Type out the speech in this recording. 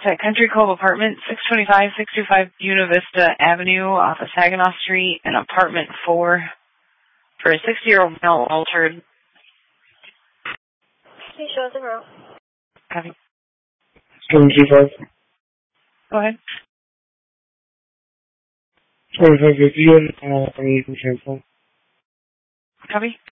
It's at Country Cove Apartment, 625 Buena Vista Avenue off of Saginaw Street, and apartment 4 for a 60-year-old male altered. Please show us the route. Copy. G5. Go ahead. 2550 and I need to cancel. Copy.